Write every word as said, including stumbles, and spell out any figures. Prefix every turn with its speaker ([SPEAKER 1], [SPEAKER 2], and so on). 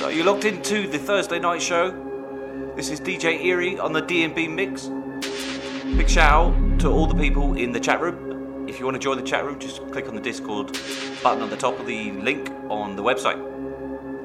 [SPEAKER 1] So you're locked into the Thursday night show. This is D J Eerie on the D and B mix. Big shout out to all the people in the chat room. If you want to join the chat room, just click on the Discord button on the top of the link on the website.